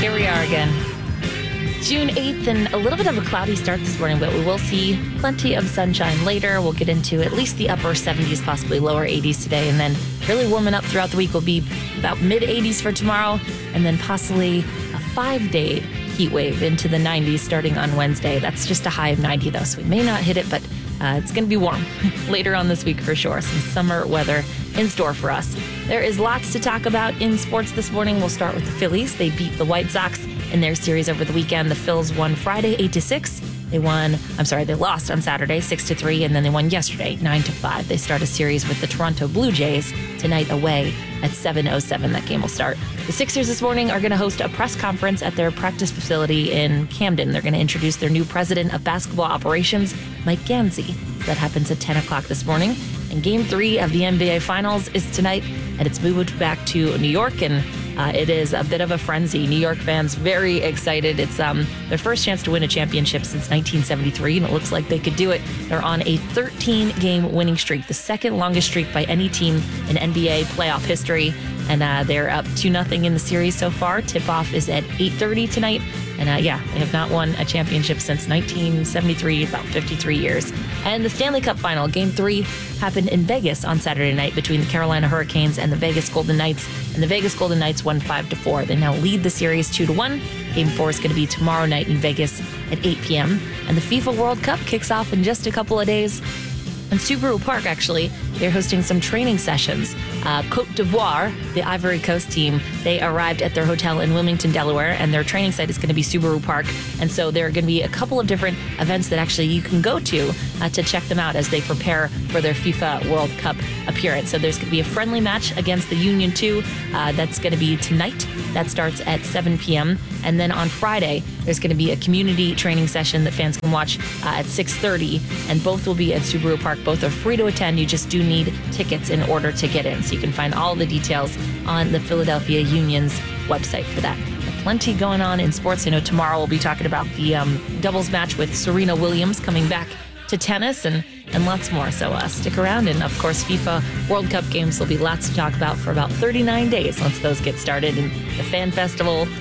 Here we are again. June 8th, and a little bit of a cloudy start this morning, but we will see plenty of sunshine later. We'll get into at least the upper 70s, possibly lower 80s today, and then really warming up throughout the week. Will be about mid-80s for tomorrow, and then possibly a 5-day heat wave into the 90s starting on Wednesday. That's just a high of 90, though, so we may not hit it, but it's going to be warm later on this week for sure. Some summer weather in store for us. There is lots to talk about in sports this morning. We'll start with the Phillies. They beat the White Sox in their series over the weekend. The Phils won Friday 8-6. They lost on Saturday 6-3, and then they won yesterday 9-5. They start a series with the Toronto Blue Jays tonight away at 7:07. That game will start. The Sixers this morning are going to host a press conference at their practice facility in Camden. They're going to introduce their new president of basketball operations, Mike Gansey. That happens at 10 o'clock this morning. And Game 3 of the NBA Finals is tonight, and it's moved back to New York, and it is a bit of a frenzy. New York fans very excited. It's their first chance to win a championship since 1973, and it looks like they could do it. They're on a 13-game winning streak, the second longest streak by any team in NBA playoff history, and they're up 2-0 in the series so far. Tip-off is at 8:30 tonight. And they have not won a championship since 1973, about 53 years. And the Stanley Cup Final, Game 3, happened in Vegas on Saturday night between the Carolina Hurricanes and the Vegas Golden Knights. And the Vegas Golden Knights won 5-4. They now lead the series 2-1. Game 4 is going to be tomorrow night in Vegas at 8 p.m. And the FIFA World Cup kicks off in just a couple of days. And Subaru Park, actually, they're hosting some training sessions. Côte d'Ivoire, the Ivory Coast team, they arrived at their hotel in Wilmington, Delaware, and their training site is going to be Subaru Park. And so there are going to be a couple of different events that actually you can go to check them out as they prepare for their FIFA World Cup appearance. So there's going to be a friendly match against the Union 2. That's going to be tonight. That starts at 7 p.m. And then on Friday, there's going to be a community training session that fans can watch at 6:30, and both will be at Subaru Park. Both are free to attend. You just do need tickets in order to get in. So you can find all the details on the Philadelphia Union's website for that. Plenty going on in sports. I know tomorrow we'll be talking about the doubles match with Serena Williams coming back to tennis and lots more. So stick around. And of course, FIFA World Cup games will be lots to talk about for about 39 days once those get started. And the Fan Festival